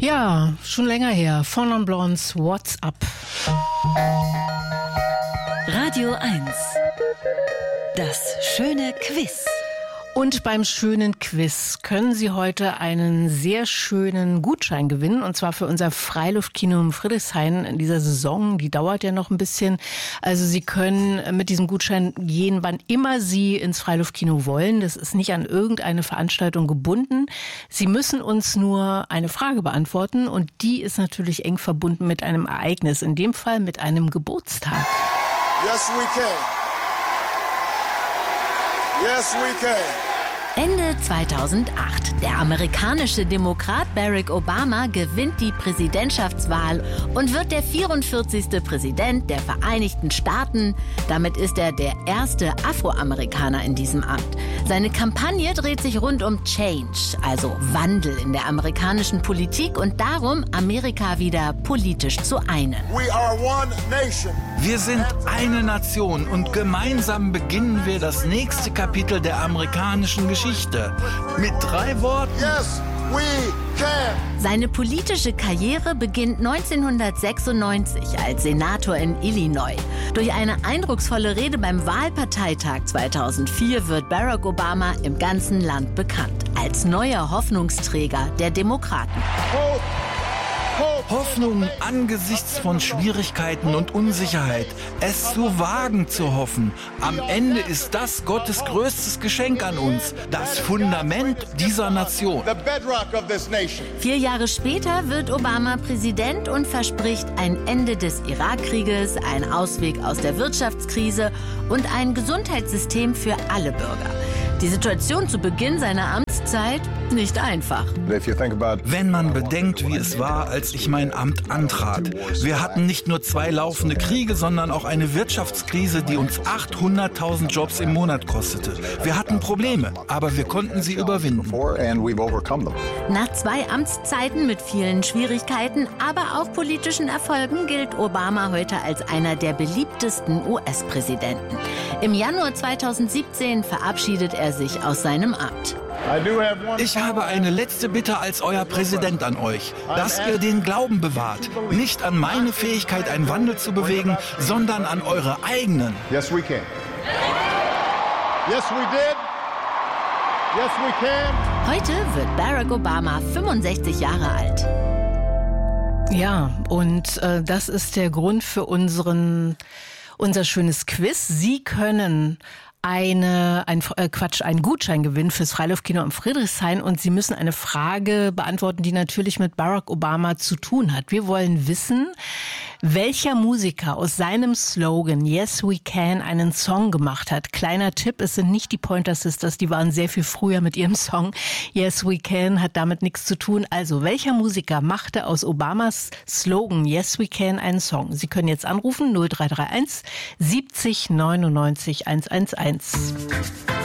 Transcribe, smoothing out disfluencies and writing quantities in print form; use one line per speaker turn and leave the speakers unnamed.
Ja, schon länger her. Four Non Blondes, What's Up?
Radio 1. Das schöne Quiz.
Und beim schönen Quiz können Sie heute einen sehr schönen Gutschein gewinnen. Und zwar für unser Freiluftkino in Friedrichshain in dieser Saison. Die dauert ja noch ein bisschen. Also Sie können mit diesem Gutschein gehen, wann immer Sie ins Freiluftkino wollen. Das ist nicht an irgendeine Veranstaltung gebunden. Sie müssen uns nur eine Frage beantworten. Und die ist natürlich eng verbunden mit einem Ereignis. In dem Fall mit einem Geburtstag.
Yes, we can. Yes, we can.
Ende 2008. Der amerikanische Demokrat Barack Obama gewinnt die Präsidentschaftswahl und wird der 44. Präsident der Vereinigten Staaten. Damit ist er der erste Afroamerikaner in diesem Amt. Seine Kampagne dreht sich rund um Change, also Wandel in der amerikanischen Politik und darum, Amerika wieder politisch zu einen.
We are one nation.
Wir sind eine Nation und gemeinsam beginnen wir das nächste Kapitel der amerikanischen Geschichte. Mit 3 Worten.
Yes, we can.
Seine politische Karriere beginnt 1996 als Senator in Illinois. Durch eine eindrucksvolle Rede beim Wahlparteitag 2004 wird Barack Obama im ganzen Land bekannt als neuer Hoffnungsträger der Demokraten.
Hoffnung angesichts von Schwierigkeiten und Unsicherheit. Es zu wagen zu hoffen. Am Ende ist das Gottes größtes Geschenk an uns. Das Fundament dieser Nation.
The bedrock of this nation.
4 Jahre später wird Obama Präsident und verspricht ein Ende des Irakkrieges, einen Ausweg aus der Wirtschaftskrise und ein Gesundheitssystem für alle Bürger. Die Situation zu Beginn seiner Amtszeit nicht einfach.
Wenn man bedenkt, wie es war, als ich mein Amt antrat. Wir hatten nicht nur 2 laufende Kriege, sondern auch eine Wirtschaftskrise, die uns 800.000 Jobs im Monat kostete. Wir hatten Probleme, aber wir konnten sie überwinden.
Nach 2 Amtszeiten mit vielen Schwierigkeiten, aber auch politischen Erfolgen gilt Obama heute als einer der beliebtesten US-Präsidenten. Im Januar 2017 verabschiedet er sich aus seinem Amt.
Ich habe eine letzte Bitte als euer Präsident an euch, dass ihr den Glauben bewahrt. Nicht an meine Fähigkeit, einen Wandel zu bewegen, sondern an eure eigenen.
Yes, we can. Yes, we did. Yes, we can.
Heute wird Barack Obama 65 Jahre alt.
Ja, und das ist der Grund für unser schönes Quiz. Sie können einen Gutschein gewinnen fürs Freiluftkino in Friedrichshain und Sie müssen eine Frage beantworten, die natürlich mit Barack Obama zu tun hat. Wir wollen wissen, welcher Musiker aus seinem Slogan Yes We Can einen Song gemacht hat. Kleiner Tipp, es sind nicht die Pointer Sisters, die waren sehr viel früher mit ihrem Song. Yes We Can hat damit nichts zu tun. Also, welcher Musiker machte aus Obamas Slogan Yes We Can einen Song? Sie können jetzt anrufen 0331 70 99 111.